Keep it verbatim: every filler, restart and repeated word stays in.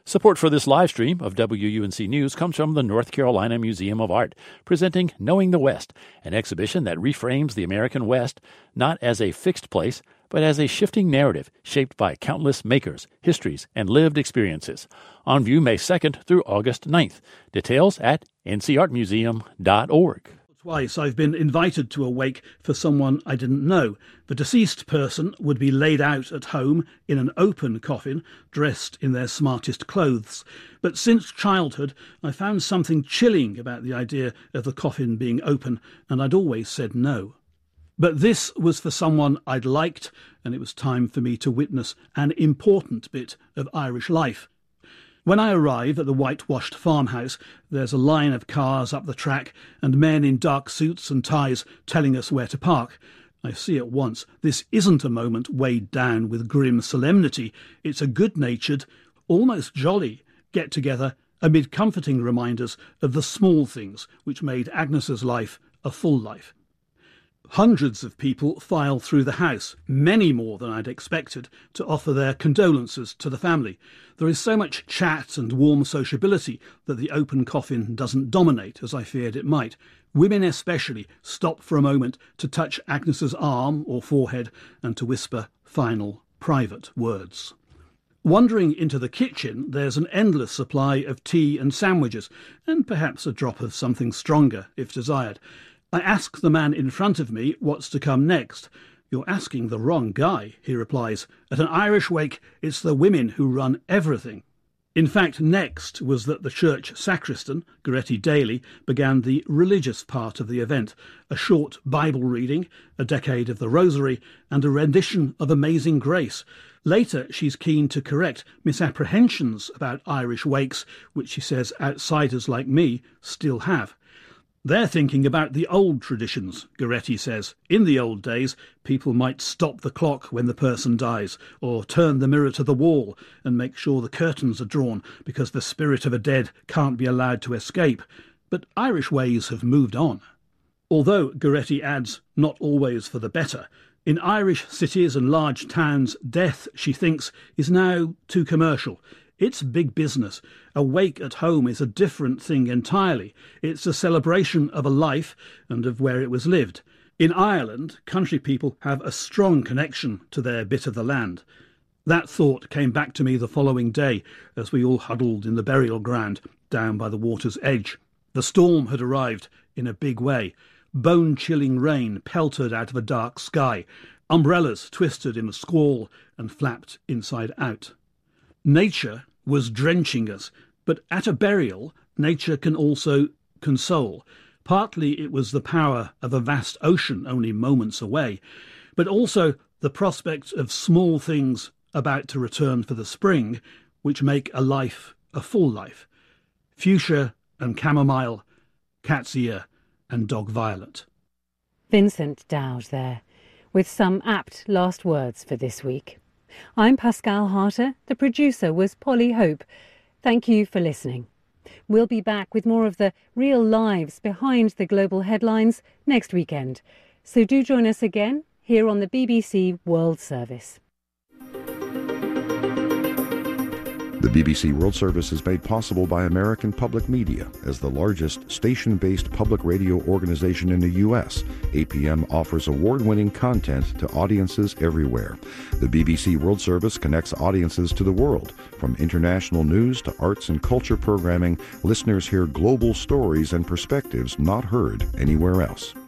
Support for this live stream of W U N C News comes from the North Carolina Museum of Art, presenting Knowing the West, an exhibition that reframes the American West not as a fixed place, but as a shifting narrative shaped by countless makers, histories, and lived experiences. On view May second through August ninth. Details at n c art museum dot org. Twice I've been invited to a wake for someone I didn't know. The deceased person would be laid out at home in an open coffin, dressed in their smartest clothes. But since childhood, I found something chilling about the idea of the coffin being open, and I'd always said no. But this was for someone I'd liked, and it was time for me to witness an important bit of Irish life. When I arrive at the whitewashed farmhouse, there's a line of cars up the track and men in dark suits and ties telling us where to park. I see at once this isn't a moment weighed down with grim solemnity. It's a good-natured, almost jolly get-together amid comforting reminders of the small things which made Agnes's life a full life. Hundreds of people file through the house, many more than I'd expected, to offer their condolences to the family. There is so much chat and warm sociability that the open coffin doesn't dominate, as I feared it might. Women especially stop for a moment to touch Agnes's arm or forehead and to whisper final, private words. Wandering into the kitchen, there's an endless supply of tea and sandwiches, and perhaps a drop of something stronger, if desired. I ask the man in front of me what's to come next. "You're asking the wrong guy," he replies. "At an Irish wake, it's the women who run everything." In fact, next was that the church sacristan, Goretti Daly, began the religious part of the event, a short Bible reading, a decade of the Rosary, and a rendition of Amazing Grace. Later, she's keen to correct misapprehensions about Irish wakes, which she says outsiders like me still have. They're thinking about the old traditions, Goretti says. In the old days, people might stop the clock when the person dies, or turn the mirror to the wall and make sure the curtains are drawn because the spirit of a dead can't be allowed to escape. But Irish ways have moved on. Although, Goretti adds, not always for the better. In Irish cities and large towns, death, she thinks, is now too commercial. It's big business. A wake at home is a different thing entirely. It's a celebration of a life and of where it was lived. In Ireland, country people have a strong connection to their bit of the land. That thought came back to me the following day as we all huddled in the burial ground down by the water's edge. The storm had arrived in a big way. Bone-chilling rain pelted out of a dark sky. Umbrellas twisted in a squall and flapped inside out. Nature was drenching us, but at a burial, nature can also console. Partly it was the power of a vast ocean only moments away, but also the prospect of small things about to return for the spring, which make a life a full life. Fuchsia and chamomile, cat's ear and dog violet. Vincent Dowd there, with some apt last words for this week. I'm Pascal Harter. The producer was Polly Hope. Thank you for listening. We'll be back with more of the real lives behind the global headlines next weekend. So do join us again here on the B B C World Service. The B B C World Service is made possible by American Public Media. As the largest station-based public radio organization in the U S, A P M offers award-winning content to audiences everywhere. The B B C World Service connects audiences to the world. From international news to arts and culture programming, listeners hear global stories and perspectives not heard anywhere else.